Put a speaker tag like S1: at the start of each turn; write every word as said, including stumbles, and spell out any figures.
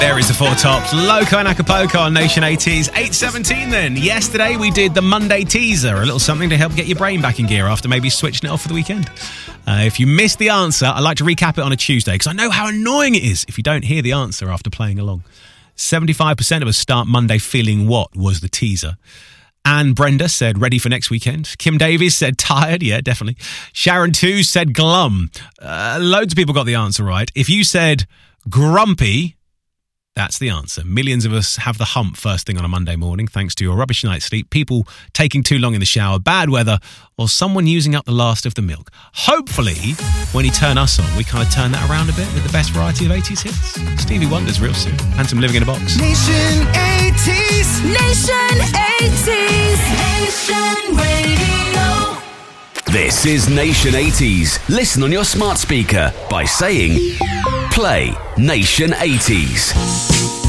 S1: There is the Four Tops, Loco and Acapulco on Nation eighties, eight seventeen then. Yesterday we did the Monday teaser, a little something to help get your brain back in gear after maybe switching it off for the weekend. Uh, if you missed the answer, I like to recap it on a Tuesday because I know how annoying it is if you don't hear the answer after playing along. seventy-five percent of us start Monday feeling what was the teaser. Anne Brenda said ready for next weekend. Kim Davies said tired. Yeah, definitely. Sharon two said glum. Uh, loads of people got the answer right. If you said grumpy, that's the answer. Millions of us have the hump first thing on a Monday morning thanks to your rubbish night's sleep, people taking too long in the shower, bad weather, or someone using up the last of the milk. Hopefully, when you turn us on, we kind of turn that around a bit with the best variety of eighties hits. Stevie Wonder's real soon. And some Living in a Box.
S2: Nation eighties.
S3: Nation eighties. Nation Radio.
S4: This is Nation eighties. Listen on your smart speaker by saying, play Nation eighties.